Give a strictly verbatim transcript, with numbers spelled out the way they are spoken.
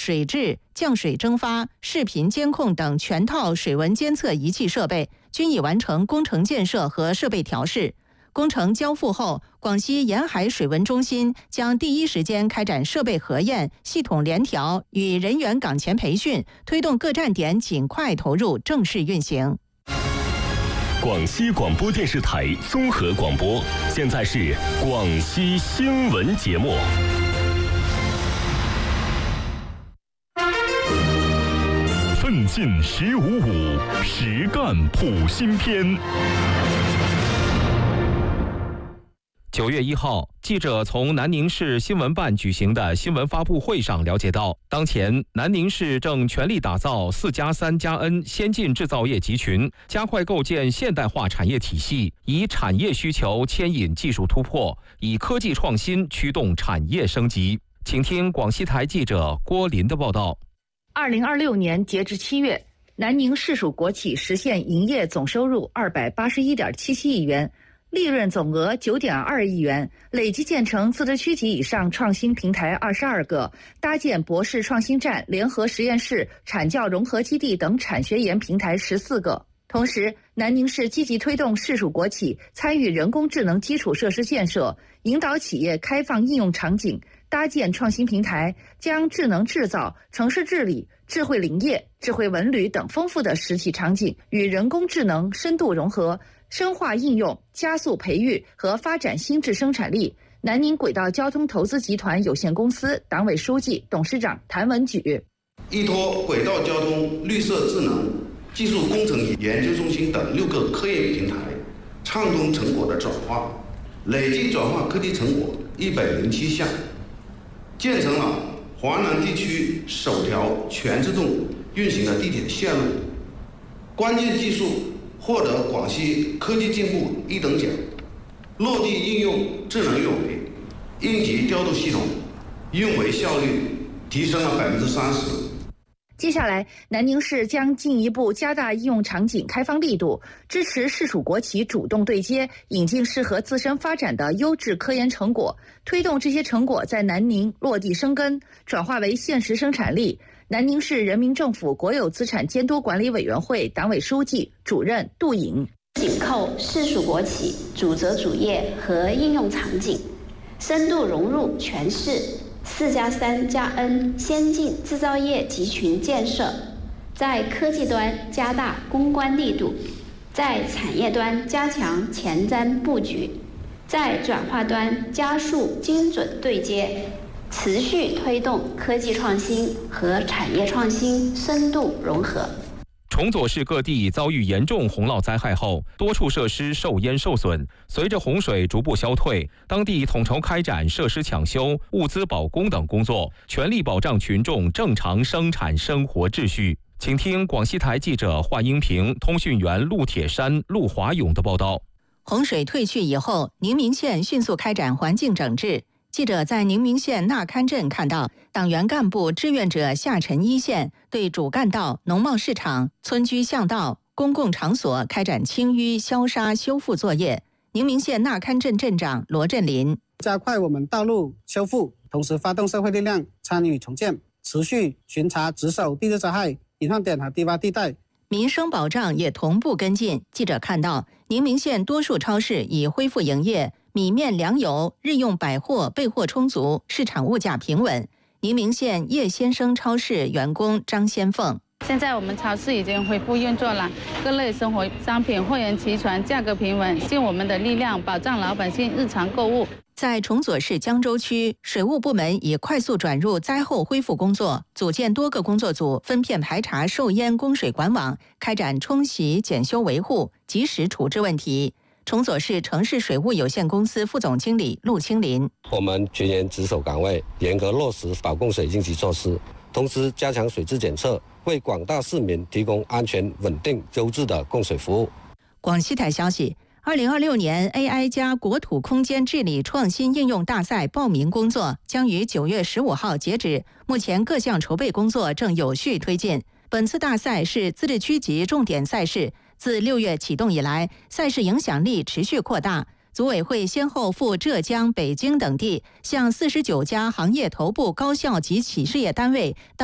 水质、降水蒸发、视频监控等全套水文监测仪器设备均已完成工程建设和设备调试。工程交付后，广西沿海水文中心将第一时间开展设备核验、系统联调与人员岗前培训，推动各站点尽快投入正式运行。 广西广播电视台综合广播，现在是广西新闻节目。奋进十五五，实干普新篇。 九月一号，记者从南宁市新闻办举行的新闻发布会上了解到，当前南宁市正全力打造四加三加 N 先进制造业集群，加快构建现代化产业体系，以产业需求牵引技术突破，以科技创新驱动产业升级。请听广西台记者郭林的报道。 二零二六年截至七月，南宁市属国企实现营业总收入二百八十一点七七亿元。利润总额九点二亿元，累计建成自治区级以上创新平台二十二个，搭建博士创新站、联合实验室、产教融合基地等产学研平台十四个。同时，南宁市积极推动市属国企参与人工智能基础设施建设，引导企业开放应用场景，搭建创新平台，将智能制造、城市治理、智慧林业、智慧文旅等丰富的实体场景与人工智能深度融合，深化应用，加速培育和发展新质生产力。南宁轨道交通投资集团有限公司党委书记、董事长谭文举： 依托轨道交通绿色智能技术工程研究中心等六个科研平台，畅通成果的转化，累计转化科技成果一百零七项，建成了华南地区首条全自动运行的地铁线路，关键技术获得广西科技进步一等奖，落地应用智能运维、应急调度系统，运维效率提升了百分之三十。 接下来，南宁市将进一步加大应用场景开放力度，支持市属国企主动对接，引进适合自身发展的优质科研成果，推动这些成果在南宁落地生根，转化为现实生产力。南宁市人民政府国有资产监督管理委员会党委书记、主任杜颖： 紧扣市属国企主责主业和应用场景，深度融入全市四加三加 N 先进制造业集群建设，在科技端加大攻关力度，在产业端加强前瞻布局，在转化端加速精准对接，持续推动科技创新和产业创新深度融合。 崇左市各地遭遇严重洪涝灾害后，多处设施受淹受损。随着洪水逐步消退，当地统筹开展设施抢修、物资保供等工作，全力保障群众正常生产生活秩序。请听广西台记者华英平、通讯员陆铁山、陆华勇的报道。 洪水退去以后，宁明县迅速开展环境整治。记者在宁明县纳勘镇看到，党员干部志愿者下沉一线，对主干道、农贸市场、村居巷道、公共场所开展清淤、消杀、修复作业。宁明县纳勘镇镇长罗振林： 加快我们道路修复，同时发动社会力量参与重建，持续巡查值守地质灾害隐患点和低洼地带。 民生保障也同步跟进。记者看到，宁明县多数超市已恢复营业，米面粮油、日用百货备货充足，市场物价平稳。宁明县叶先生超市员工张先凤： 现在我们超市已经恢复运作了，各类生活商品货源齐全，价格平稳，尽我们的力量保障老百姓日常购物。 在崇左市江州区，水务部门已快速转入灾后恢复工作，组建多个工作组，分片排查受淹供水管网，开展冲洗、检修维护，及时处置问题。崇左市城市水务有限公司副总经理陆清林： 我们全员值守岗位，严格落实保供水应急措施，同时加强水质检测，为广大市民提供安全、稳定、优质的供水服务。 广西台消息，二零二六年 A I 加国土空间治理创新应用大赛报名工作将于九月十五号截止，目前各项筹备工作正有序推进。本次大赛是自治区级重点赛事，自六月启动以来，赛事影响力持续扩大。组委会先后赴浙江、北京等地，向四十九家行业头部高校及企事业单位